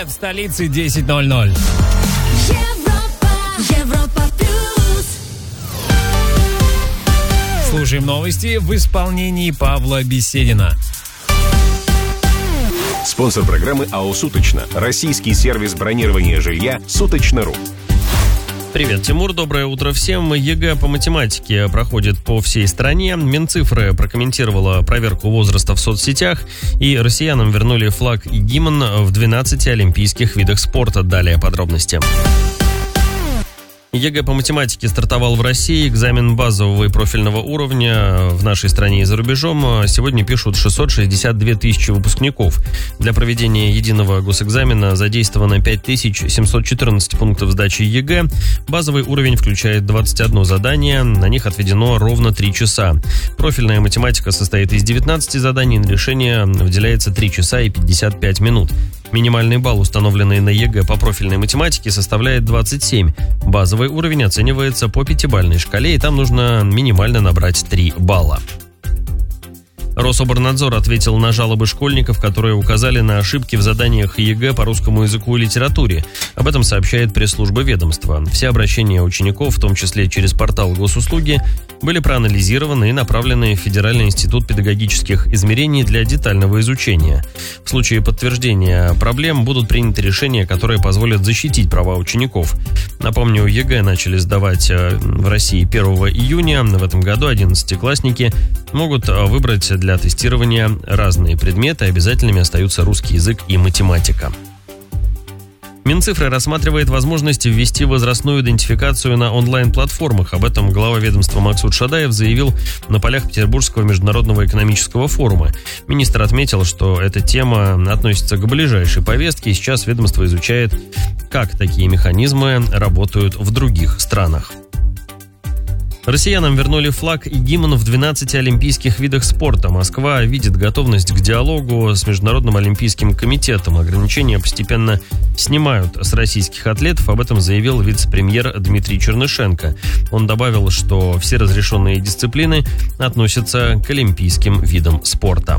привет! В столице 10:00. Европа плюс. Слушаем новости в исполнении Павла Беседина. Спонсор программы АО «Суточно». Российский сервис бронирования жилья «Суточно.ру». Привет, Тимур, доброе утро всем. ЕГЭ по математике проходит по всей стране. Минцифры прокомментировала проверку возраста в соцсетях, и россиянам вернули флаг и гимн в 12 олимпийских видах спорта. Далее подробности. ЕГЭ по математике стартовал в России. Экзамен базового и профильного уровня в нашей стране и за рубежом сегодня пишут 662 тысячи выпускников. Для проведения единого госэкзамена задействовано 5714 пунктов сдачи ЕГЭ. Базовый уровень включает 21 задание, на них отведено ровно 3 часа. Профильная математика состоит из 19 заданий, на решение выделяется 3 часа и 55 минут. Минимальный балл, установленный на ЕГЭ по профильной математике, составляет 27. Базовый уровень оценивается по 5-бальной шкале, и там нужно минимально набрать 3 балла. Рособорнадзор ответил на жалобы школьников, которые указали на ошибки в заданиях ЕГЭ по русскому языку и литературе. Об этом сообщает пресс-служба ведомства. Все обращения учеников, в том числе через портал госуслуги, были проанализированы и направлены в Федеральный институт педагогических измерений для детального изучения. В случае подтверждения проблем будут приняты решения, которые позволят защитить права учеников. Напомню, ЕГЭ начали сдавать в России 1 июня. В этом году 11-классники могут выбрать для тестирования разные предметы. Обязательными остаются русский язык и математика. Минцифры рассматривает возможность ввести возрастную идентификацию на онлайн-платформах. Об этом глава ведомства Максут Шадаев заявил на полях Петербургского международного экономического форума. Министр отметил, что эта тема относится к ближайшей повестке, и сейчас ведомство изучает, как такие механизмы работают в других странах. Россиянам вернули флаг и гимн в 12 олимпийских видах спорта. Москва видит готовность к диалогу с Международным олимпийским комитетом. Ограничения постепенно снимают с российских атлетов. Об этом заявил вице-премьер Дмитрий Чернышенко. Он добавил, что все разрешенные дисциплины относятся к олимпийским видам спорта.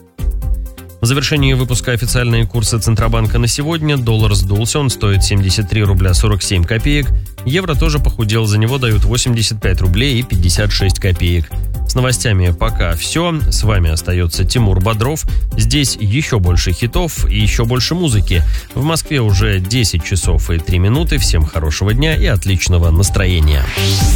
В завершении выпуска официальные курсы Центробанка на сегодня. Доллар сдулся, он стоит 73 рубля 47 копеек. Евро тоже похудел, за него дают 85 рублей и 56 копеек. С новостями пока все. С вами остается Тимур Бодров. Здесь еще больше хитов и еще больше музыки. В Москве уже 10 часов и 3 минуты. Всем хорошего дня и отличного настроения.